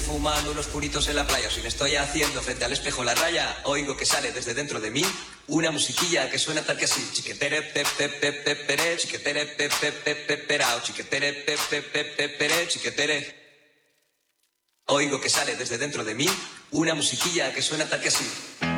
fumando unos puritos en la playa, o si me estoy haciendo frente al espejo la raya, oigo que sale desde dentro de mí una musiquilla que suena tal que así. Chiquetere pe pe pe pe pere, chiquetere pe pe pe pe perao, chiquetere pe pe pe pe pere, chiquetere. Oigo que sale desde dentro de mí una musiquilla que suena tal que así.